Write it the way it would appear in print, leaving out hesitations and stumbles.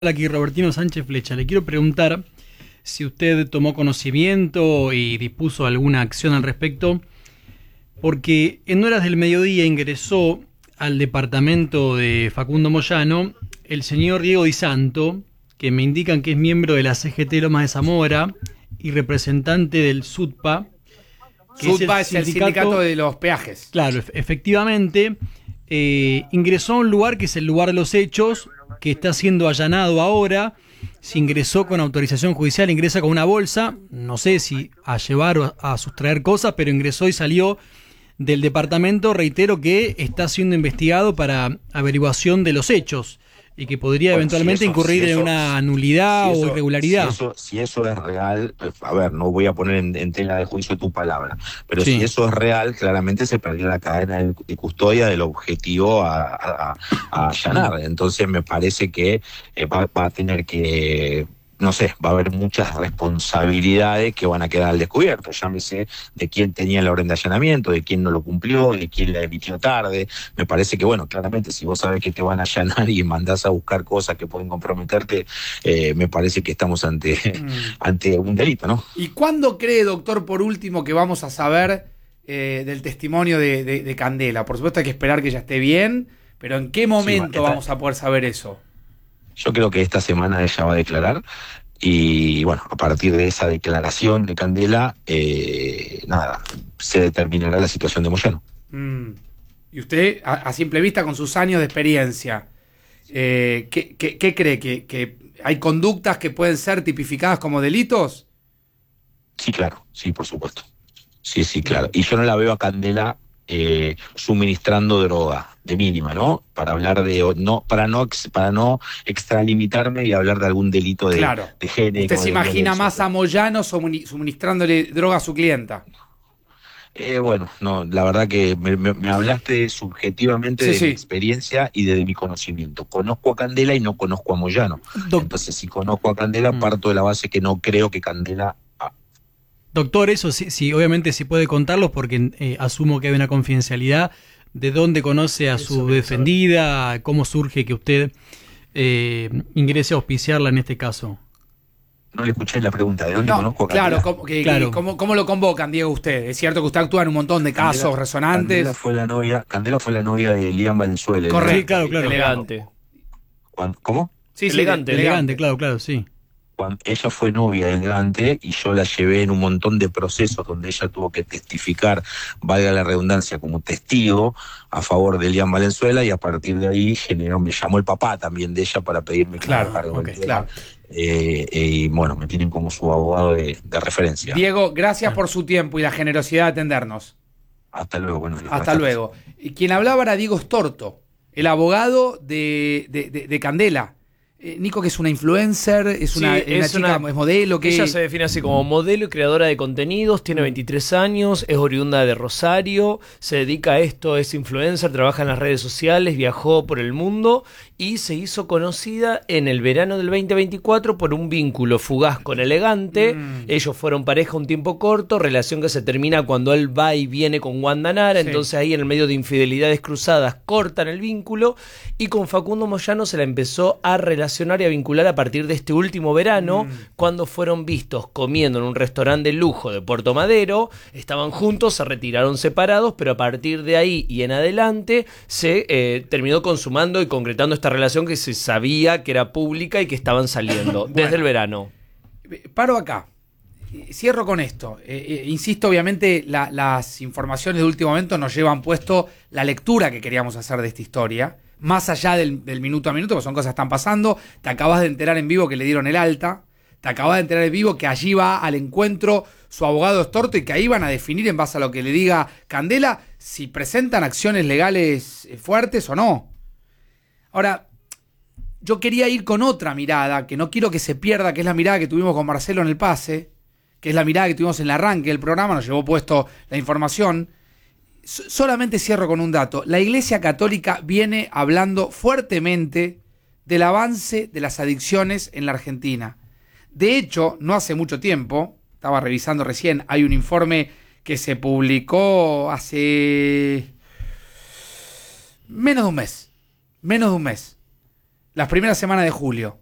Aquí Robertino Sánchez Flecha. Le quiero preguntar si usted tomó conocimiento y dispuso alguna acción al respecto, porque en horas del mediodía ingresó al departamento de Facundo Moyano el señor Diego Di Santo, que me indican que es miembro de la CGT Lomas de Zamora y representante del SUTPA. SUTPA es el sindicato de los peajes. Claro, efectivamente, ingresó a un lugar que es el lugar de los hechos, que está siendo allanado ahora. Si ingresó con autorización judicial, ingresa con una bolsa, no sé si a llevar o a sustraer cosas, pero ingresó y salió del departamento. Reitero que está siendo investigado para averiguación de los hechos y que podría eventualmente incurrir en una nulidad o irregularidad. Si eso es real, a ver, no voy a poner en tela de juicio tu palabra, pero Sí. si eso es real, claramente se perdió la cadena de custodia del objetivo a allanar. Entonces me parece que va a tener que, no sé, va a haber muchas responsabilidades que van a quedar al descubierto. Llámese de quién tenía la orden de allanamiento, de quién no lo cumplió, de quién la emitió tarde. Me parece que, bueno, claramente si vos sabés que te van a allanar y mandás a buscar cosas que pueden comprometerte, me parece que estamos ante un delito, ¿no? ¿Y cuándo cree, doctor, por último, que vamos a saber del testimonio de Candela? Por supuesto hay que esperar que ella esté bien, pero ¿en qué momento vamos a poder saber eso? Yo creo que esta semana ella va a declarar y, bueno, a partir de esa declaración de Candela, se determinará la situación de Moyano. Y usted, a simple vista, con sus años de experiencia, ¿qué cree? ¿Que hay conductas que pueden ser tipificadas como delitos? Sí, claro, sí, por supuesto. Sí, claro. Y yo no la veo a Candela suministrando droga de mínima, ¿no? Para hablar para no extralimitarme y hablar de algún delito de género. ¿Usted se imagina más a Moyano suministrándole droga a su clienta? Bueno, no, la verdad que me hablaste subjetivamente de mi experiencia y de mi conocimiento. Conozco a Candela y no conozco a Moyano. Entonces, si conozco a Candela, parto de la base que no creo que Candela... Doctor, eso sí, obviamente sí puede contarlos porque asumo que hay una confidencialidad. ¿De dónde conoce a su defendida? ¿Cómo surge que usted ingrese a auspiciarla en este caso? No le escuché la pregunta. ¿De dónde conozco a Candela? Claro, ¿cómo lo convocan, Diego, usted? Es cierto que usted actúa en un montón de casos resonantes. Candela fue la novia de Liam Valenzuela. Correcto, sí, claro. Elegante. ¿Cómo? Sí, elegante, claro, sí. Cuando ella fue novia de Elegante y yo la llevé en un montón de procesos donde ella tuvo que testificar, valga la redundancia, como testigo a favor de Liam Valenzuela, y a partir de ahí me llamó el papá también de ella para pedirme que me haga cargo del tema. Y bueno, me tienen como su abogado de referencia. Diego, gracias por su tiempo y la generosidad de atendernos. Hasta luego. Bueno, hasta luego. Y quien hablaba era Diego Storto, el abogado de Candela. Nico, que es una influencer, es modelo. Ella se define así como modelo y creadora de contenidos, tiene 23 años, es oriunda de Rosario, se dedica a esto, es influencer, trabaja en las redes sociales, viajó por el mundo y se hizo conocida en el verano del 2024 por un vínculo fugaz con Elegante. Ellos fueron pareja un tiempo corto, relación que se termina cuando él va y viene con Wanda Nara, entonces ahí en el medio de infidelidades cruzadas cortan el vínculo y con Facundo Moyano se la empezó a relacionar y a vincular a partir de este último verano, cuando fueron vistos comiendo en un restaurante de lujo de Puerto Madero. Estaban juntos, se retiraron separados, pero a partir de ahí y en adelante se terminó consumando y concretando esta relación que se sabía que era pública y que estaban saliendo desde el verano. Paro acá. Cierro con esto. Insisto, obviamente las informaciones de último momento nos llevan puesto la lectura que queríamos hacer de esta historia. Más allá del minuto a minuto, porque son cosas que están pasando. Te acabas de enterar en vivo que le dieron el alta. Te acabas de enterar en vivo que allí va al encuentro su abogado Storto y que ahí van a definir en base a lo que le diga Candela si presentan acciones legales fuertes o no. Ahora, yo quería ir con otra mirada, que no quiero que se pierda, que es la mirada que tuvimos con Marcelo en el pase, que es la mirada que tuvimos en el arranque del programa, nos llevó puesto la información. Solamente cierro con un dato. La Iglesia Católica viene hablando fuertemente del avance de las adicciones en la Argentina. De hecho, no hace mucho tiempo, estaba revisando recién, hay un informe que se publicó hace menos de un mes. Las primeras semanas de julio.